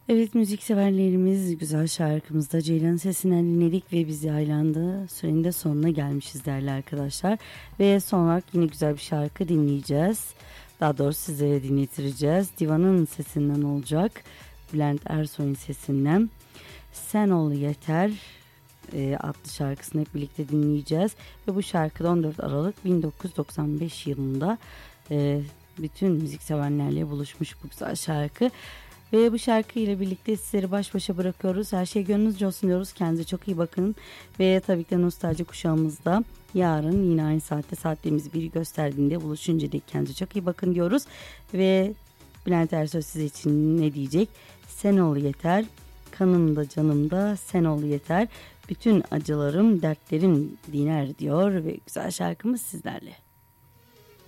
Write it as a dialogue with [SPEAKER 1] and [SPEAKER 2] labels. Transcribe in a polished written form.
[SPEAKER 1] Evet, müzikseverlerimiz, güzel şarkımızda Ceylan'ın sesinden dinledik ve biz yaylandı. Sürenin de sonuna gelmişiz değerli arkadaşlar. Ve son olarak yine güzel bir şarkı dinleyeceğiz. Daha doğrusu sizlere dinletireceğiz. Divan'ın sesinden olacak. Bülent Ersoy'un sesinden. Sen Ol Yeter adlı şarkısını hep birlikte dinleyeceğiz. Ve bu şarkı 14 Aralık 1995 yılında bütün müzikseverlerle buluşmuş bu güzel şarkı. Ve bu şarkı ile birlikte sizleri baş başa bırakıyoruz. Her şey gönlünüzce olsun diyoruz. Kendinize çok iyi bakın. Ve tabii ki de nostalji kuşağımızda yarın yine aynı saatte saatlerimizi bir gösterdiğinde buluşunca dek kendinize çok iyi bakın diyoruz. Ve Bülent Ersoy size için ne diyecek? Sen ol yeter, kanımda canımda sen ol yeter. Bütün acılarım, dertlerim diner diyor ve güzel şarkımız sizlerle.